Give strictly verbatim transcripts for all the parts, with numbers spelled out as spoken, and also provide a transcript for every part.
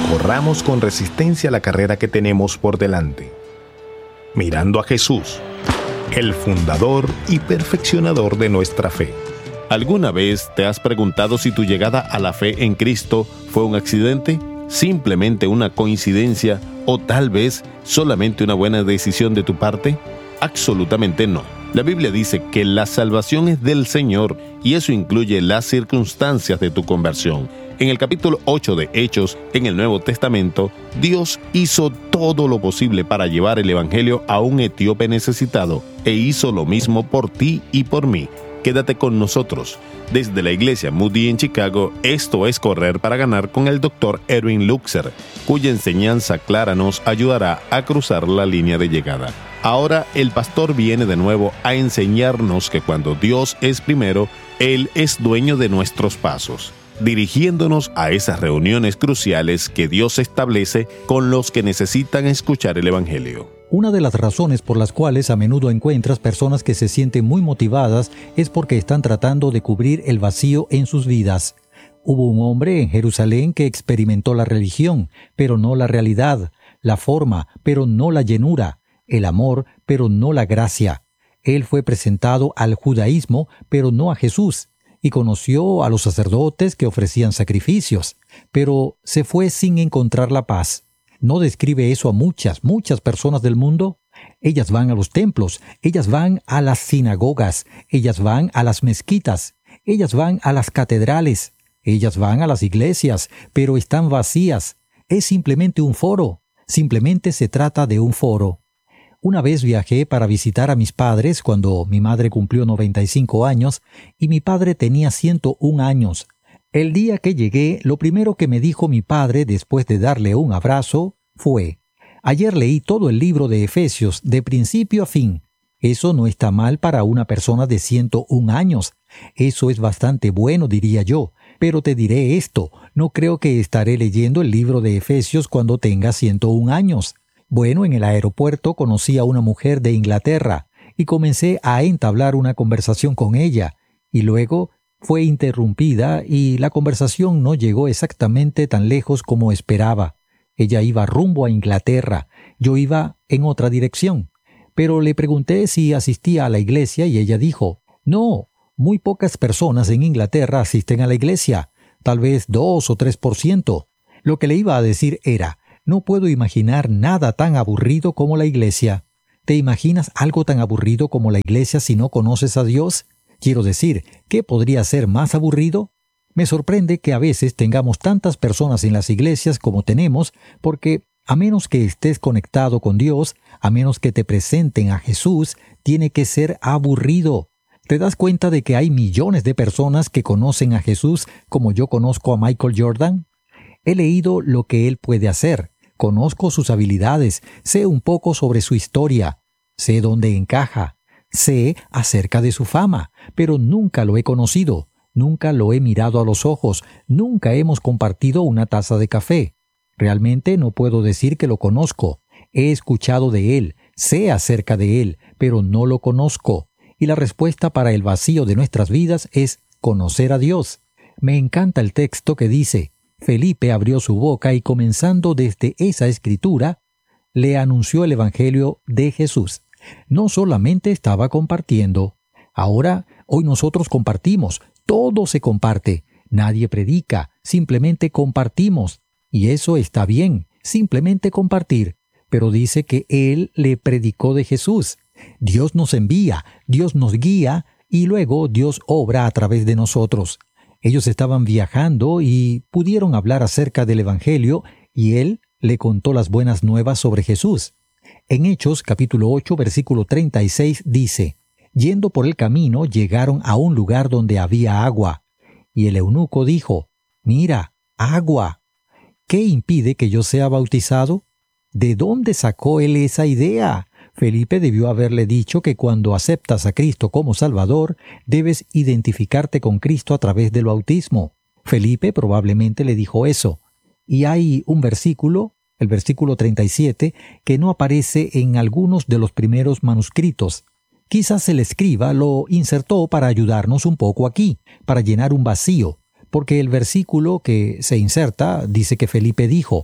corramos con resistencia la carrera que tenemos por delante, mirando a Jesús, el fundador y perfeccionador de nuestra fe. ¿Alguna vez te has preguntado si tu llegada a la fe en Cristo fue un accidente, simplemente una coincidencia o tal vez solamente una buena decisión de tu parte? Absolutamente no. La Biblia dice que la salvación es del Señor y eso incluye las circunstancias de tu conversión. En el capítulo ocho de Hechos, en el Nuevo Testamento, Dios hizo todo lo posible para llevar el Evangelio a un etíope necesitado e hizo lo mismo por ti y por mí. Quédate con nosotros. Desde la iglesia Moody en Chicago, esto es Correr para Ganar con el doctor Erwin Luxer, cuya enseñanza clara nos ayudará a cruzar la línea de llegada. Ahora el pastor viene de nuevo a enseñarnos que cuando Dios es primero, Él es dueño de nuestros pasos, dirigiéndonos a esas reuniones cruciales que Dios establece con los que necesitan escuchar el Evangelio. Una de las razones por las cuales a menudo encuentras personas que se sienten muy motivadas es porque están tratando de cubrir el vacío en sus vidas. Hubo un hombre en Jerusalén que experimentó la religión, pero no la realidad, la forma, pero no la llenura, el amor, pero no la gracia. Él fue presentado al judaísmo, pero no a Jesús, y conoció a los sacerdotes que ofrecían sacrificios, pero se fue sin encontrar la paz. ¿No describe eso a muchas, muchas personas del mundo? Ellas van a los templos, ellas van a las sinagogas, ellas van a las mezquitas, ellas van a las catedrales, ellas van a las iglesias, pero están vacías. Es simplemente un foro, simplemente se trata de un foro. Una vez viajé para visitar a mis padres cuando mi madre cumplió noventa y cinco años y mi padre tenía ciento un años. El día que llegué, lo primero que me dijo mi padre después de darle un abrazo fue: «Ayer leí todo el libro de Efesios de principio a fin. Eso no está mal para una persona de ciento un años. Eso es bastante bueno, diría yo. Pero te diré esto, no creo que estaré leyendo el libro de Efesios cuando tenga ciento un años». Bueno, en el aeropuerto conocí a una mujer de Inglaterra y comencé a entablar una conversación con ella, y luego fue interrumpida y la conversación no llegó exactamente tan lejos como esperaba. Ella iba rumbo a Inglaterra, yo iba en otra dirección. Pero le pregunté si asistía a la iglesia y ella dijo: «No, muy pocas personas en Inglaterra asisten a la iglesia, tal vez dos o tres por ciento». Lo que le iba a decir era: «No puedo imaginar nada tan aburrido como la iglesia». ¿Te imaginas algo tan aburrido como la iglesia si no conoces a Dios? Quiero decir, ¿qué podría ser más aburrido? Me sorprende que a veces tengamos tantas personas en las iglesias como tenemos, porque a menos que estés conectado con Dios, a menos que te presenten a Jesús, tiene que ser aburrido. ¿Te das cuenta de que hay millones de personas que conocen a Jesús como yo conozco a Michael Jordan? He leído lo que él puede hacer. Conozco sus habilidades, sé un poco sobre su historia, sé dónde encaja, sé acerca de su fama, pero nunca lo he conocido, nunca lo he mirado a los ojos, nunca hemos compartido una taza de café. Realmente no puedo decir que lo conozco. He escuchado de él, sé acerca de él, pero no lo conozco. Y la respuesta para el vacío de nuestras vidas es conocer a Dios. Me encanta el texto que dice: Felipe abrió su boca y comenzando desde esa escritura, le anunció el Evangelio de Jesús. No solamente estaba compartiendo. Ahora, hoy nosotros compartimos, todo se comparte. Nadie predica, simplemente compartimos. Y eso está bien, simplemente compartir. Pero dice que Él le predicó de Jesús. Dios nos envía, Dios nos guía y luego Dios obra a través de nosotros. Ellos estaban viajando y pudieron hablar acerca del Evangelio y él le contó las buenas nuevas sobre Jesús. En Hechos capítulo ocho versículo treinta y seis dice: «Yendo por el camino llegaron a un lugar donde había agua. Y el eunuco dijo: «Mira, agua. ¿Qué impide que yo sea bautizado?» ¿De dónde sacó él esa idea? Felipe debió haberle dicho que cuando aceptas a Cristo como Salvador, debes identificarte con Cristo a través del bautismo. Felipe probablemente le dijo eso. Y hay un versículo, el versículo treinta y siete, que no aparece en algunos de los primeros manuscritos. Quizás el escriba lo insertó para ayudarnos un poco aquí, para llenar un vacío, porque el versículo que se inserta dice que Felipe dijo: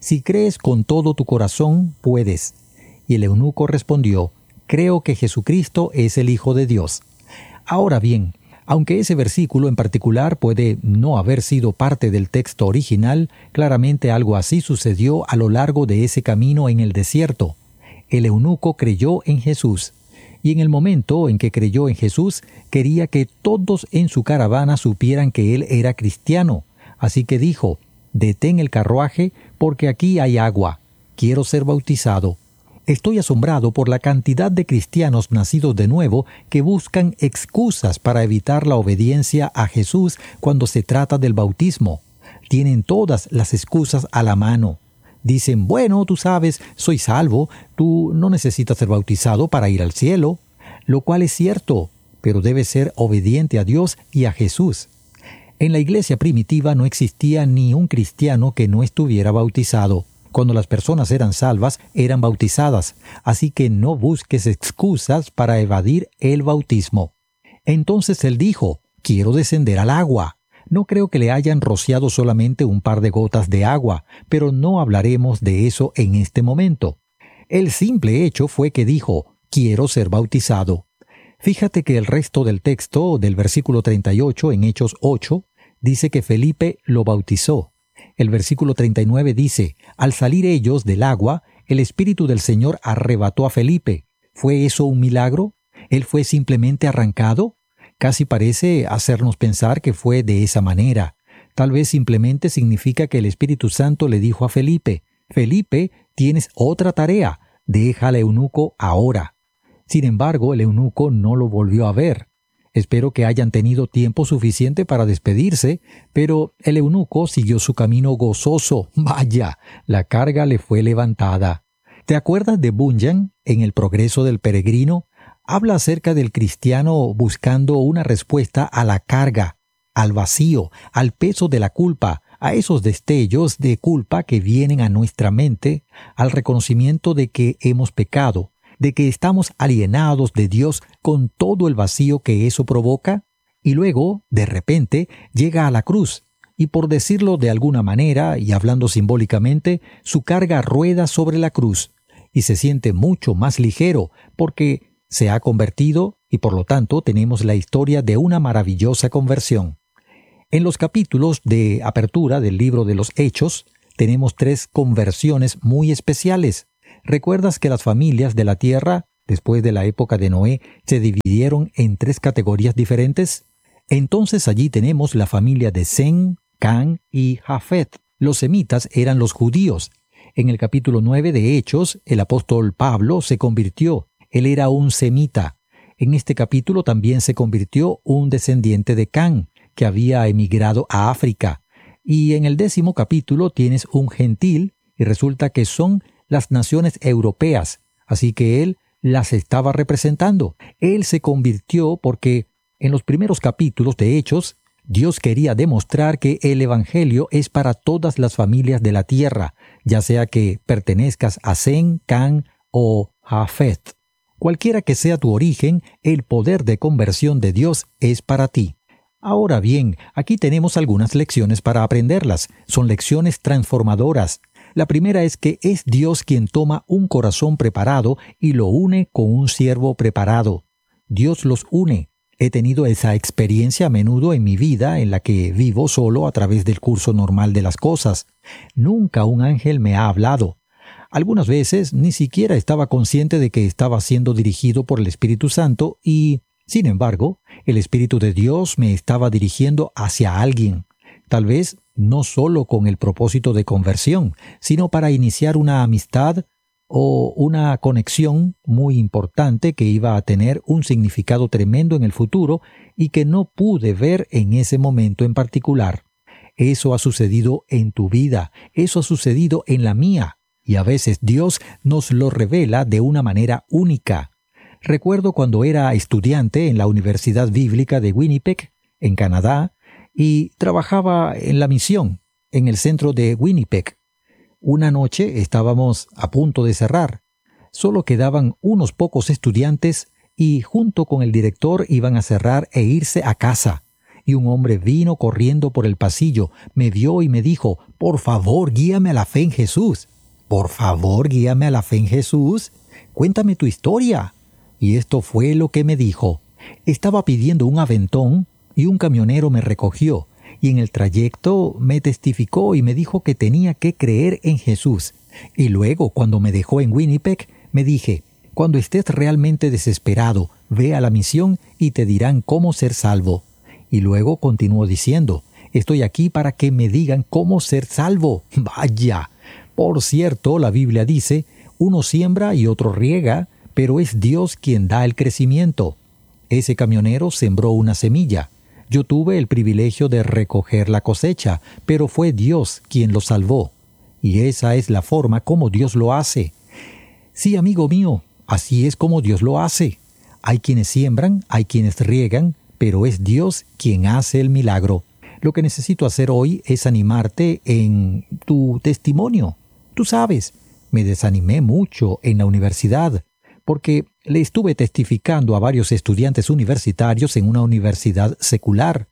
si crees con todo tu corazón, puedes. Y el eunuco respondió, creo que Jesucristo es el Hijo de Dios. Ahora bien, aunque ese versículo en particular puede no haber sido parte del texto original, claramente algo así sucedió a lo largo de ese camino en el desierto. El eunuco creyó en Jesús, y en el momento en que creyó en Jesús, quería que todos en su caravana supieran que él era cristiano. Así que dijo, detén el carruaje porque aquí hay agua. Quiero ser bautizado. Estoy asombrado por la cantidad de cristianos nacidos de nuevo que buscan excusas para evitar la obediencia a Jesús cuando se trata del bautismo. Tienen todas las excusas a la mano. Dicen, bueno, tú sabes, soy salvo, tú no necesitas ser bautizado para ir al cielo, lo cual es cierto, pero debes ser obediente a Dios y a Jesús. En la iglesia primitiva no existía ni un cristiano que no estuviera bautizado. Cuando las personas eran salvas, eran bautizadas, así que no busques excusas para evadir el bautismo. Entonces él dijo, quiero descender al agua. No creo que le hayan rociado solamente un par de gotas de agua, pero no hablaremos de eso en este momento. El simple hecho fue que dijo, quiero ser bautizado. Fíjate que el resto del texto, del versículo treinta y ocho en Hechos ocho, dice que Felipe lo bautizó. El versículo treinta y nueve dice, al salir ellos del agua, el Espíritu del Señor arrebató a Felipe. ¿Fue eso un milagro? ¿Él fue simplemente arrancado? Casi parece hacernos pensar que fue de esa manera. Tal vez simplemente significa que el Espíritu Santo le dijo a Felipe, Felipe, tienes otra tarea, deja al eunuco ahora. Sin embargo, el eunuco no lo volvió a ver. Espero que hayan tenido tiempo suficiente para despedirse, pero el eunuco siguió su camino gozoso. Vaya, la carga le fue levantada. ¿Te acuerdas de Bunyan en El progreso del peregrino? Habla acerca del cristiano buscando una respuesta a la carga, al vacío, al peso de la culpa, a esos destellos de culpa que vienen a nuestra mente, al reconocimiento de que hemos pecado, de que estamos alienados de Dios con todo el vacío que eso provoca, y luego, de repente, llega a la cruz, y por decirlo de alguna manera, y hablando simbólicamente, su carga rueda sobre la cruz, y se siente mucho más ligero, porque se ha convertido, y por lo tanto tenemos la historia de una maravillosa conversión. En los capítulos de apertura del libro de los Hechos, tenemos tres conversiones muy especiales. ¿Recuerdas que las familias de la tierra, después de la época de Noé, se dividieron en tres categorías diferentes? Entonces allí tenemos la familia de Sem, Can y Jafet. Los semitas eran los judíos. En el capítulo nueve de Hechos, el apóstol Pablo se convirtió. Él era un semita. En este capítulo también se convirtió un descendiente de Can, que había emigrado a África. Y en el décimo capítulo tienes un gentil, y resulta que son las naciones europeas, así que él las estaba representando. Él se convirtió porque en los primeros capítulos de Hechos, Dios quería demostrar que el Evangelio es para todas las familias de la tierra, ya sea que pertenezcas a Sem, Can o Jafet. Cualquiera que sea tu origen, el poder de conversión de Dios es para ti. Ahora bien, aquí tenemos algunas lecciones para aprenderlas. Son lecciones transformadoras. La primera es que es Dios quien toma un corazón preparado y lo une con un siervo preparado. Dios los une. He tenido esa experiencia a menudo en mi vida en la que vivo solo a través del curso normal de las cosas. Nunca un ángel me ha hablado. Algunas veces ni siquiera estaba consciente de que estaba siendo dirigido por el Espíritu Santo y, sin embargo, el Espíritu de Dios me estaba dirigiendo hacia alguien. Tal vez no solo con el propósito de conversión, sino para iniciar una amistad o una conexión muy importante que iba a tener un significado tremendo en el futuro y que no pude ver en ese momento en particular. Eso ha sucedido en tu vida, eso ha sucedido en la mía, y a veces Dios nos lo revela de una manera única. Recuerdo cuando era estudiante en la Universidad Bíblica de Winnipeg, en Canadá, y trabajaba en la misión, en el centro de Winnipeg. Una noche estábamos a punto de cerrar. Solo quedaban unos pocos estudiantes y junto con el director iban a cerrar e irse a casa. y un hombre vino corriendo por el pasillo, me vio y me dijo, «Por favor, guíame a la fe en Jesús». «Por favor, guíame a la fe en Jesús. Cuéntame tu historia». Y esto fue lo que me dijo. Estaba pidiendo un aventón y un camionero me recogió, y en el trayecto me testificó y me dijo que tenía que creer en Jesús. Y luego, cuando me dejó en Winnipeg, me dije, «Cuando estés realmente desesperado, ve a la misión y te dirán cómo ser salvo». Y luego continuó diciendo, «Estoy aquí para que me digan cómo ser salvo». ¡Vaya! Por cierto, la Biblia dice, uno siembra y otro riega, pero es Dios quien da el crecimiento. Ese camionero sembró una semilla. Yo tuve el privilegio de recoger la cosecha, pero fue Dios quien lo salvó. Y esa es la forma como Dios lo hace. Sí, amigo mío, así es como Dios lo hace. Hay quienes siembran, hay quienes riegan, pero es Dios quien hace el milagro. Lo que necesito hacer hoy es animarte en tu testimonio. Tú sabes, me desanimé mucho en la universidad, porque le estuve testificando a varios estudiantes universitarios en una universidad secular.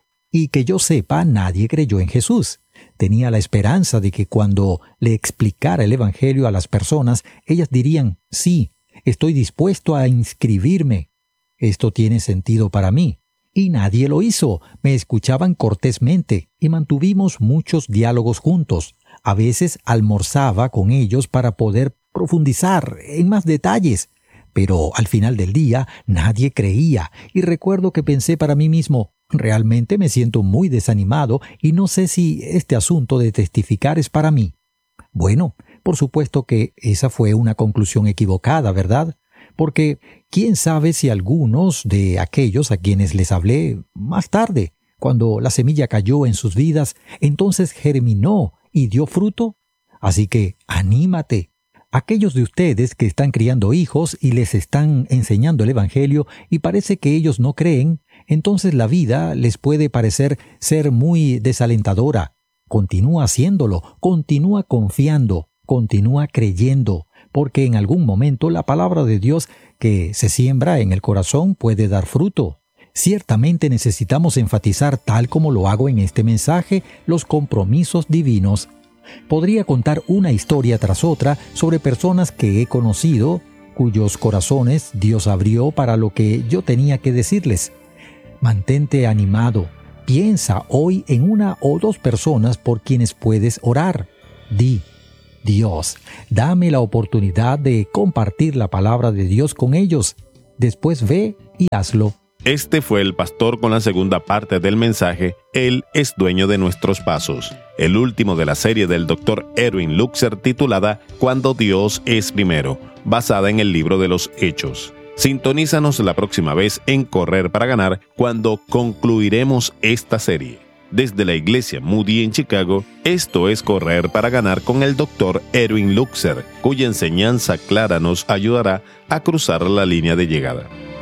Y que yo sepa, nadie creyó en Jesús. Tenía la esperanza de que cuando le explicara el Evangelio a las personas, ellas dirían, «Sí, estoy dispuesto a inscribirme. Esto tiene sentido para mí». Y nadie lo hizo. Me escuchaban cortésmente y mantuvimos muchos diálogos juntos. A veces almorzaba con ellos para poder profundizar en más detalles. Pero al final del día nadie creía y recuerdo que pensé para mí mismo, realmente me siento muy desanimado y no sé si este asunto de testificar es para mí. Bueno, por supuesto que esa fue una conclusión equivocada, ¿verdad? Porque quién sabe si algunos de aquellos a quienes les hablé más tarde, cuando la semilla cayó en sus vidas, entonces germinó y dio fruto. Así que anímate. Aquellos de ustedes que están criando hijos y les están enseñando el Evangelio y parece que ellos no creen, entonces la vida les puede parecer ser muy desalentadora. Continúa haciéndolo, continúa confiando, continúa creyendo, porque en algún momento la palabra de Dios que se siembra en el corazón puede dar fruto. Ciertamente necesitamos enfatizar, tal como lo hago en este mensaje, los compromisos divinos. Podría contar una historia tras otra sobre personas que he conocido, cuyos corazones Dios abrió para lo que yo tenía que decirles. Mantente animado. Piensa hoy en una o dos personas por quienes puedes orar. Di, Dios, dame la oportunidad de compartir la palabra de Dios con ellos. Después ve y hazlo. Este fue el pastor con la segunda parte del mensaje, Él es dueño de nuestros pasos, el último de la serie del doctor Erwin Lutzer titulada Cuando Dios es primero, basada en el libro de los Hechos. Sintonízanos la próxima vez en Correr para Ganar cuando concluiremos esta serie. Desde la iglesia Moody en Chicago, esto es Correr para Ganar con el doctor Erwin Lutzer, cuya enseñanza clara nos ayudará a cruzar la línea de llegada.